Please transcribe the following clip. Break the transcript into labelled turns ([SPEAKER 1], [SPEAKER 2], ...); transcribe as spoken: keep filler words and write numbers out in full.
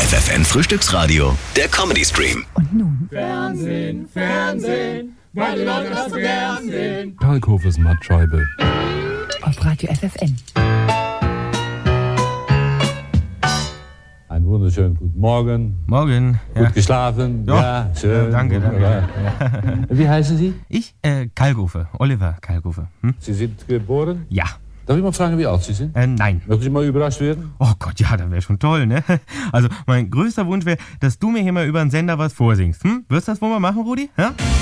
[SPEAKER 1] F F N Frühstücksradio, der Comedy-Stream.
[SPEAKER 2] Und nun?
[SPEAKER 3] Fernsehen, Fernsehen, weil die Leute das so gern sehen.
[SPEAKER 4] Kalkhofes Mattscheibe.
[SPEAKER 2] Auf Radio F F N.
[SPEAKER 4] Einen wunderschönen guten Morgen.
[SPEAKER 5] Morgen.
[SPEAKER 4] Gut
[SPEAKER 5] Ja.
[SPEAKER 4] geschlafen?
[SPEAKER 5] Ja.
[SPEAKER 4] schön.
[SPEAKER 5] Ja, danke, danke.
[SPEAKER 4] wunderbar. Wie heißen Sie?
[SPEAKER 5] Ich? Äh, Kalkofe. Oliver Kalkofe. Hm?
[SPEAKER 4] Sie sind geboren?
[SPEAKER 5] Ja.
[SPEAKER 4] Darf ich mal fragen, wie alt Sie sind?
[SPEAKER 5] Äh, nein.
[SPEAKER 4] Möchten Sie mal überrascht werden?
[SPEAKER 5] Oh Gott, ja, das wäre schon toll, ne? Also, mein größter Wunsch wäre, dass du mir hier mal über den Sender was vorsingst. Hm? Wirst du das wohl mal machen, Rudi? Ja?